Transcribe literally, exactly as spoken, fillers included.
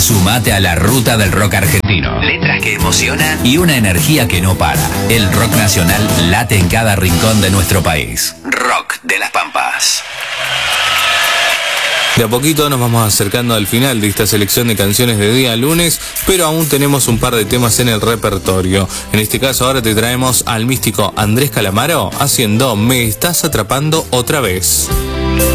Sumate a la ruta del rock argentino. Letras que emocionan y una energía que no para. El rock nacional late en cada rincón de nuestro país. Rock de las Pampas. De a poquito nos vamos acercando al final de esta selección de canciones de día lunes, pero aún tenemos un par de temas en el repertorio. En este caso ahora te traemos al místico Andrés Calamaro haciendo Me Estás Atrapando Otra Vez.